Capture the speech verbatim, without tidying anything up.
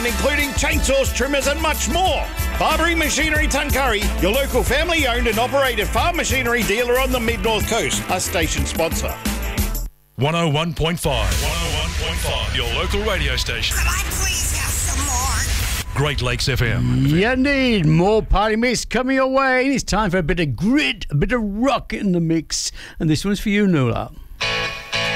equipment including chainsaws, trimmers and much more. Barbary Machinery Tuncurry, your local family-owned and operated farm machinery dealer on the Mid-North Coast, a station sponsor. one oh one point five. one oh one point five, your local radio station. Could I please have some more? Great Lakes F M. You need more party mix coming your way. It's time for a bit of grit, a bit of rock in the mix. And this one's for you, Nuala.